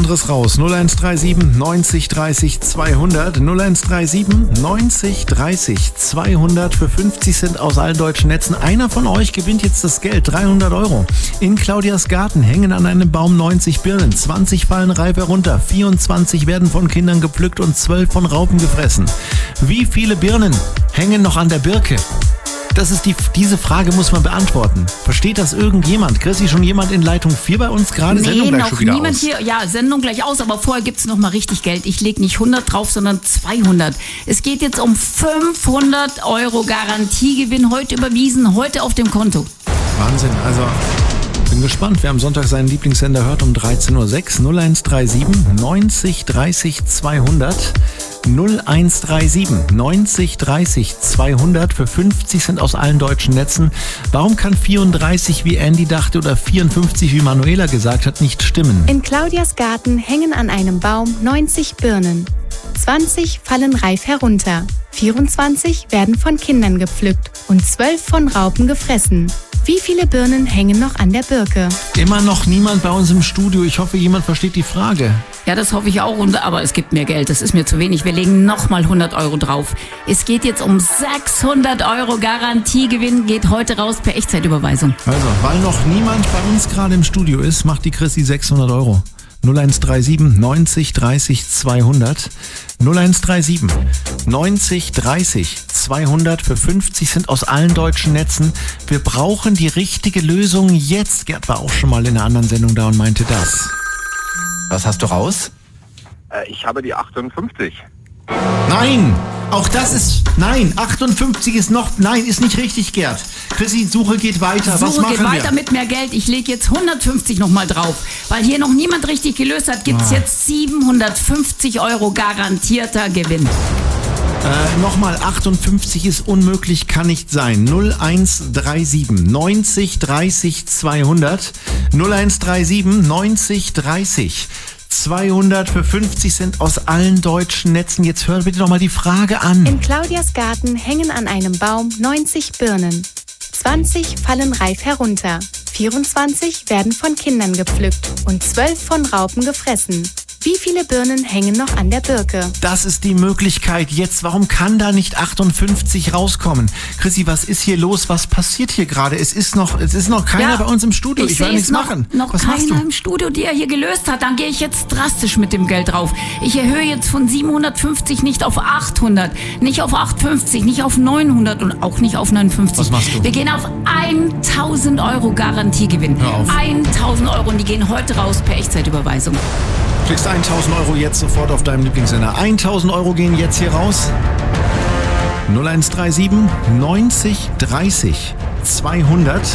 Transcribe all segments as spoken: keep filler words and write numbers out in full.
anderes raus. null eins drei sieben neunzig dreißig zweihundert. null eins drei sieben neunzig dreißig zweihundert für fünfzig Cent aus allen deutschen Netzen. Einer von euch gewinnt jetzt das Geld, dreihundert Euro. In Claudias Garten hängen an einem Baum neunzig Birnen. zwanzig fallen reif herunter. vierundzwanzig werden von Kindern gepflückt und zwölf von Raupen gefressen. Wie viele Birnen hängen noch an der Birke? Das ist die, diese Frage muss man beantworten. Versteht das irgendjemand? Chrissy, schon jemand in Leitung vier bei uns gerade? Nee, Sendung gleich noch schon wieder niemand aus. hier. Ja, Sendung gleich aus, aber vorher gibt's noch mal richtig Geld. Ich lege nicht hundert drauf, sondern zweihundert. Es geht jetzt um fünfhundert Euro Garantiegewinn. Heute überwiesen, heute auf dem Konto. Wahnsinn, also bin gespannt, wer am Sonntag seinen Lieblingssender hört um dreizehn Uhr sechs. null eins drei sieben neunzig dreißig zweihundert. null eins drei sieben neunzig dreißig zweihundert für fünfzig Cent aus allen deutschen Netzen. Warum kann vierunddreißig, wie Andy dachte, oder vierundfünfzig, wie Manuela gesagt hat, nicht stimmen? In Claudias Garten hängen an einem Baum neunzig Birnen. zwanzig fallen reif herunter. vierundzwanzig werden von Kindern gepflückt und zwölf von Raupen gefressen. Wie viele Birnen hängen noch an der Birke? Immer noch niemand bei uns im Studio. Ich hoffe, jemand versteht die Frage. Ja, das hoffe ich auch, und, aber es gibt mehr Geld. Das ist mir zu wenig. Wir legen nochmal hundert Euro drauf. Es geht jetzt um sechshundert Euro Garantiegewinn. Geht heute raus per Echtzeitüberweisung. Also, weil noch niemand bei uns gerade im Studio ist, macht die Chrissy sechshundert Euro. null eins drei sieben neunzig dreißig zweihundert. null eins drei sieben neunzig dreißig zweihundert für fünfzig Cent aus allen deutschen Netzen. Wir brauchen die richtige Lösung jetzt. Gerd war auch schon mal in einer anderen Sendung da und meinte das. Was hast du raus? Äh, ich habe die achtundfünfzig. Nein! Auch das ist... Nein, achtundfünfzig ist noch... Nein, ist nicht richtig, Gerd. Chrissy, Suche geht weiter. Was Suche machen geht wir? weiter mit mehr Geld. Ich lege jetzt hundertfünfzig nochmal drauf. Weil hier noch niemand richtig gelöst hat, gibt's Ah. jetzt siebenhundertfünfzig Euro garantierter Gewinn. Äh, nochmal, achtundfünfzig ist unmöglich, kann nicht sein. null eins drei sieben neunzig dreißig zweihundert. null eins drei sieben neunzig dreißig zweihundert für fünfzig Cent aus allen deutschen Netzen. Jetzt hört bitte nochmal die Frage an. In Claudias Garten hängen an einem Baum neunzig Birnen. zwanzig fallen reif herunter. vierundzwanzig werden von Kindern gepflückt und zwölf von Raupen gefressen. Wie viele Birnen hängen noch an der Birke? Das ist die Möglichkeit jetzt. Warum kann da nicht achtundfünfzig rauskommen? Chrissy, was ist hier los? Was passiert hier gerade? Es ist noch, es ist noch keiner Ja, bei uns im Studio. Ich, Ich werde sehe nichts es noch, machen. noch was machst keiner du? im Studio, der hier gelöst hat. Dann gehe ich jetzt drastisch mit dem Geld drauf. Ich erhöhe jetzt von siebenhundertfünfzig nicht auf achthundert, nicht auf achthundertfünfzig, nicht auf neunhundert und auch nicht auf neunundfünfzig. Was machst du? Wir gehen auf tausend Euro Garantiegewinn. Hör auf. tausend Euro, und die gehen heute raus per Echtzeitüberweisung. Du kriegst tausend Euro jetzt sofort auf deinem Lieblingssender. tausend Euro gehen jetzt hier raus. null eins drei sieben neunzig dreißig zweihundert.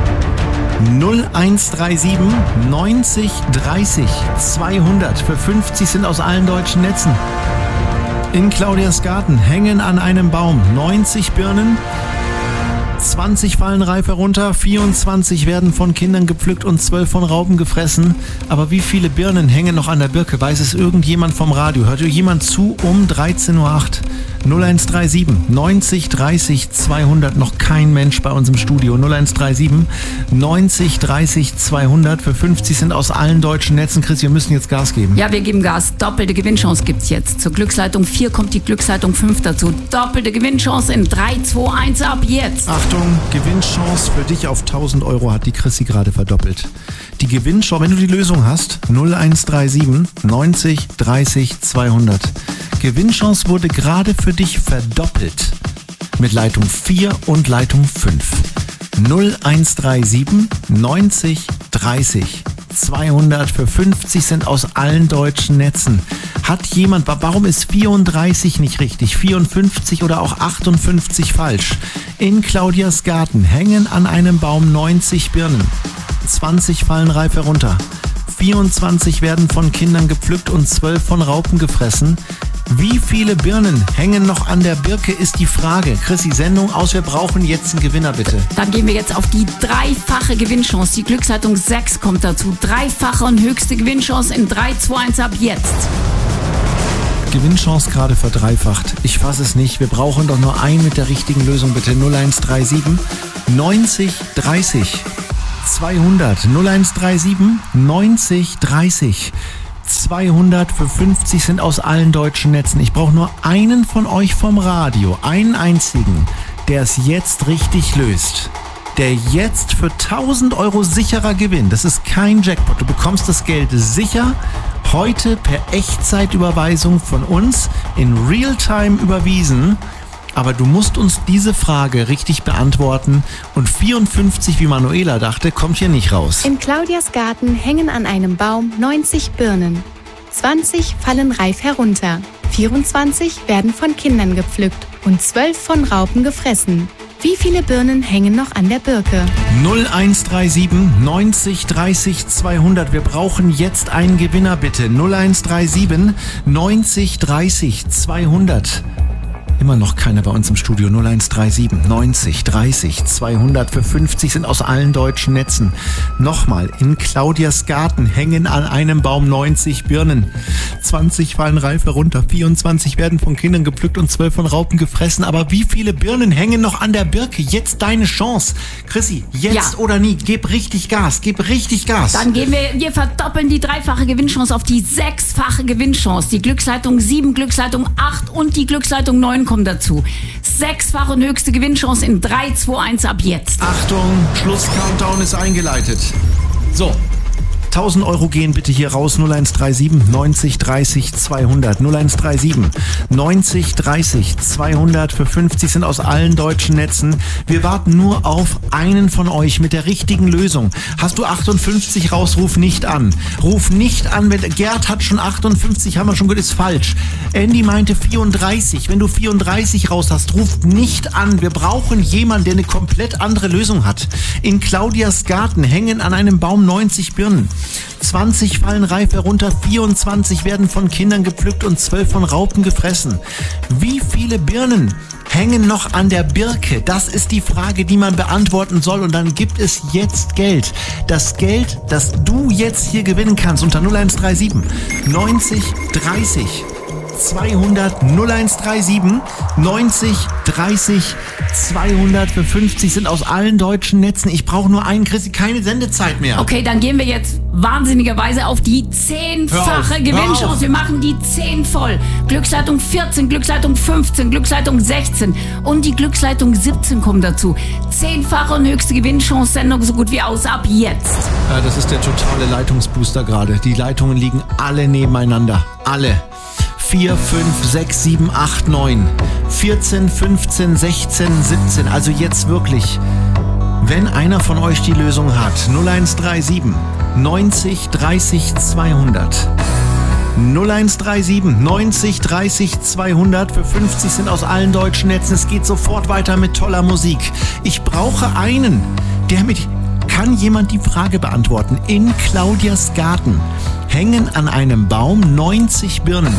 null eins drei sieben neunzig dreißig zweihundert für fünfzig Cent aus allen deutschen Netzen. In Claudias Garten hängen an einem Baum neunzig Birnen. zwanzig fallen reif herunter, vierundzwanzig werden von Kindern gepflückt und zwölf von Raupen gefressen. Aber wie viele Birnen hängen noch an der Birke? Weiß es irgendjemand vom Radio? Hört ihr jemand zu um dreizehn Uhr acht? null eins drei sieben neunzig dreißig zweihundert. Noch kein Mensch bei uns im Studio. null eins drei sieben neunzig dreißig zweihundert für fünfzig Cent aus allen deutschen Netzen. Chris, wir müssen jetzt Gas geben. Ja, wir geben Gas. Doppelte Gewinnchance gibt's jetzt. Zur Glücksleitung vier kommt die Glücksleitung fünf dazu. Doppelte Gewinnchance in drei, zwei, eins ab jetzt. Achtung, Gewinnchance für dich auf tausend Euro hat die Chrissy gerade verdoppelt. Die Gewinnchance, wenn du die Lösung hast, null eins drei sieben neunzig dreißig zweihundert. Gewinnchance wurde gerade für dich verdoppelt. Mit Leitung vier und Leitung fünf. null eins drei sieben neunzig dreißig zweihundert für fünfzig Cent aus allen deutschen Netzen. Hat jemand, warum ist vierunddreißig nicht richtig, vierundfünfzig oder auch achtundfünfzig falsch? In Claudias Garten hängen an einem Baum neunzig Birnen. zwanzig fallen reif herunter. vierundzwanzig werden von Kindern gepflückt und zwölf von Raupen gefressen. Wie viele Birnen hängen noch an der Birke, ist die Frage. Chrissy, Sendung aus, wir brauchen jetzt einen Gewinner, bitte. Dann gehen wir jetzt auf die dreifache Gewinnchance. Die Glücksleitung sechs kommt dazu. Dreifache und höchste Gewinnchance in drei, zwei, eins ab jetzt. Gewinnchance gerade verdreifacht. Ich fasse es nicht. Wir brauchen doch nur einen mit der richtigen Lösung, bitte. null eins drei sieben neunzig dreißig zweihundert. null eins drei sieben neunzig dreißig zweihundert für fünfzig sind aus allen deutschen Netzen. Ich brauche nur einen von euch vom Radio, einen einzigen, der es jetzt richtig löst. Der jetzt für tausend Euro sicherer Gewinn. Das ist kein Jackpot. Du bekommst das Geld sicher heute per Echtzeitüberweisung von uns in Realtime überwiesen. Aber du musst uns diese Frage richtig beantworten und vierundfünfzig, wie Manuela dachte, kommt hier nicht raus. In Claudias Garten hängen an einem Baum neunzig Birnen. zwanzig fallen reif herunter, vierundzwanzig werden von Kindern gepflückt und zwölf von Raupen gefressen. Wie viele Birnen hängen noch an der Birke? null eins drei sieben neunzig dreißig zweihundert. Wir brauchen jetzt einen Gewinner, bitte. null eins drei sieben neunzig dreißig zweihundert. Immer noch keiner bei uns im Studio. null eins drei sieben neunzig dreißig zweihundert für fünfzig sind aus allen deutschen Netzen. Nochmal, in Claudias Garten hängen an einem Baum neunzig Birnen. zwanzig fallen reif herunter, vierundzwanzig werden von Kindern gepflückt und zwölf von Raupen gefressen. Aber wie viele Birnen hängen noch an der Birke? Jetzt deine Chance. Chrissy, jetzt ja. oder nie. Gib richtig Gas, gib richtig Gas. Dann gehen wir, wir verdoppeln die dreifache Gewinnchance auf die sechsfache Gewinnchance. Die Glücksleitung sieben, Glücksleitung acht und die Glücksleitung neun kommen dazu. Sechsfache und höchste Gewinnchance in drei, zwei, eins ab jetzt. Achtung, Schluss-Countdown ist eingeleitet. So, tausend Euro gehen bitte hier raus. null eins drei sieben neunzig dreißig zweihundert. null eins drei sieben neunzig dreißig zweihundert für fünfzig sind aus allen deutschen Netzen. Wir warten nur auf einen von euch mit der richtigen Lösung. Hast du achtundfünfzig raus, ruf nicht an. Ruf nicht an, wenn Gerd hat schon achtundfünfzig, haben wir schon gehört, ist falsch. Andy meinte vierunddreißig. Wenn du vierunddreißig raus hast, ruf nicht an. Wir brauchen jemanden, der eine komplett andere Lösung hat. In Claudias Garten hängen an einem Baum neunzig Birnen. zwanzig fallen reif herunter, vierundzwanzig werden von Kindern gepflückt und zwölf von Raupen gefressen. Wie viele Birnen hängen noch an der Birke? Das ist die Frage, die man beantworten soll. Und dann gibt es jetzt Geld. Das Geld, das du jetzt hier gewinnen kannst unter null eins drei sieben neunzig dreißig zweihundert. null eins drei sieben neunzig dreißig zweihundert für fünfzig sind aus allen deutschen Netzen. Ich brauche nur einen, Chrissy, keine Sendezeit mehr. Okay, dann gehen wir jetzt wahnsinnigerweise auf die zehnfache Gewinnchance. Wir machen die zehn voll. Glücksleitung vierzehn, Glücksleitung fünfzehn, Glücksleitung sechzehn und die Glücksleitung siebzehn kommen dazu. Zehnfache und höchste Gewinnchance, Sendung so gut wie aus ab jetzt. Ja, das ist der totale Leitungsbooster gerade. Die Leitungen liegen alle nebeneinander. Alle. vier, fünf, sechs, sieben, acht, neun, vierzehn, fünfzehn, sechzehn, siebzehn. Also jetzt wirklich, wenn einer von euch die Lösung hat, null eins drei sieben neunzig dreißig zweihundert. null eins drei sieben neunzig dreißig zweihundert für fünfzig sind aus allen deutschen Netzen. Es geht sofort weiter mit toller Musik. Ich brauche einen, der mit... Kann jemand die Frage beantworten? In Claudias Garten hängen an einem Baum neunzig Birnen.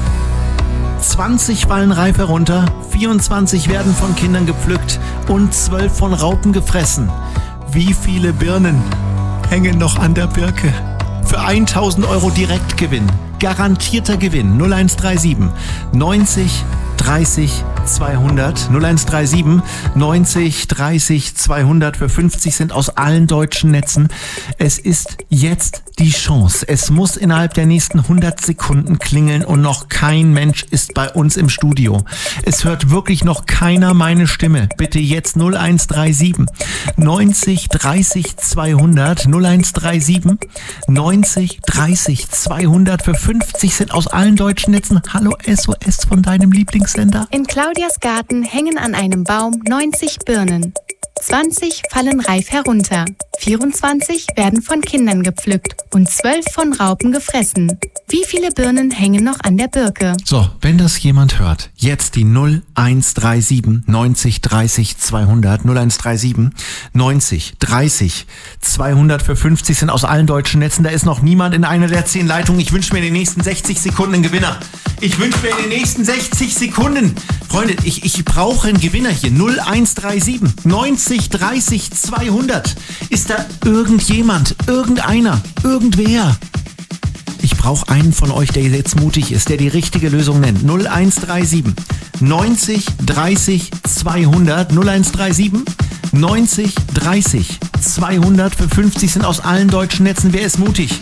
zwanzig fallen reif herunter, vierundzwanzig werden von Kindern gepflückt und zwölf von Raupen gefressen. Wie viele Birnen hängen noch an der Birke? Für tausend Euro Direktgewinn. Garantierter Gewinn. null eins drei sieben neunzig dreißig zweihundert. null eins drei sieben neunzig dreißig zweihundert für fünfzig sind aus allen deutschen Netzen. Es ist jetzt die Chance. Es muss innerhalb der nächsten hundert Sekunden klingeln und noch kein Mensch ist bei uns im Studio. Es hört wirklich noch keiner meine Stimme. Bitte jetzt null eins drei sieben neunzig dreißig zweihundert. null eins drei sieben neunzig dreißig zweihundert für fünfzig sind aus allen deutschen Netzen. Hallo S O S von deinem Lieblingssender. In Claudias Garten hängen an einem Baum neunzig Birnen. zwanzig fallen reif herunter, vierundzwanzig werden von Kindern gepflückt und zwölf von Raupen gefressen. Wie viele Birnen hängen noch an der Birke? So, wenn das jemand hört, jetzt die null eins drei sieben neunzig dreißig zweihundert. null eins drei sieben neunzig dreißig zweihundert für fünfzig sind aus allen deutschen Netzen. Da ist noch niemand in einer der zehn Leitungen. Ich wünsche mir in den nächsten sechzig Sekunden einen Gewinner. Ich wünsche mir in den nächsten sechzig Sekunden. Freunde, ich, ich brauche einen Gewinner hier. null eins drei sieben neunzig dreißig zweihundert. Ist da irgendjemand, irgendeiner, irgendwer? Ich brauche einen von euch, der jetzt mutig ist, der die richtige Lösung nennt. null eins drei sieben neunzig dreißig zweihundert. null eins drei sieben neunzig dreißig zweihundert für fünfzig sind aus allen deutschen Netzen. Wer ist mutig?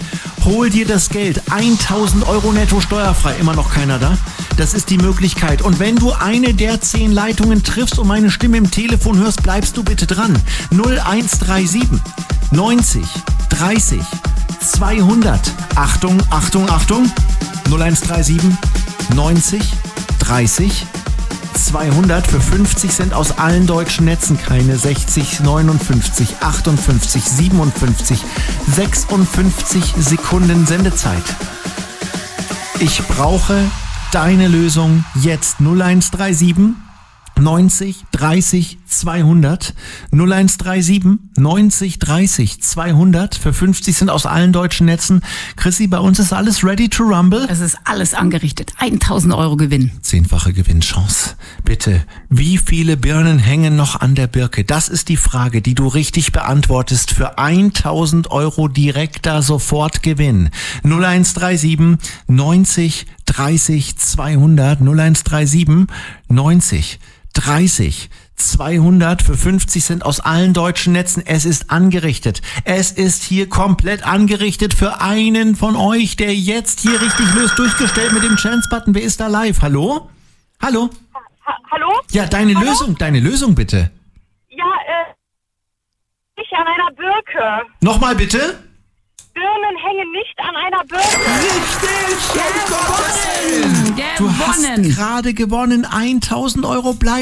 Hol dir das Geld. tausend Euro netto steuerfrei. Immer noch keiner da? Das ist die Möglichkeit. Und wenn du eine der zehn Leitungen triffst und meine Stimme im Telefon hörst, bleibst du bitte dran. null eins drei sieben neunzig dreißig zweihundert. Achtung, Achtung, Achtung. null eins drei sieben neunzig dreißig zweihundert für fünfzig Cent aus allen deutschen Netzen. Keine sechzig, neunundfünfzig, achtundfünfzig, siebenundfünfzig, sechsundfünfzig Sekunden Sendezeit. Ich brauche deine Lösung jetzt. null eins drei sieben neunzig dreißig zweihundert. null eins drei sieben neunzig dreißig zweihundert für fünfzig Cent aus allen deutschen Netzen. Chrissy, bei uns ist alles ready to rumble. Es ist alles angerichtet. tausend Euro Gewinn. Zehnfache Gewinnchance. Bitte, wie viele Birnen hängen noch an der Birke? Das ist die Frage, die du richtig beantwortest für tausend Euro direkter Sofortgewinn. null eins drei sieben neunzig dreißig zweihundert. null eins drei sieben neunzig dreißig zweihundert für fünfzig Cent aus allen deutschen Netzen. Es ist angerichtet. Es ist hier komplett angerichtet für einen von euch, der jetzt hier richtig löst. Durchgestellt mit dem Chance-Button. Wer ist da live? Hallo? Hallo? Ha- Hallo? Ja, deine Hallo? Lösung, deine Lösung bitte. Ja, äh, nicht an einer Birke. Nochmal bitte? Birnen hängen nicht an einer Birke. Richtig! Um Gottes Willen! Du hast Gewonnen. gerade gewonnen. tausend Euro bleiben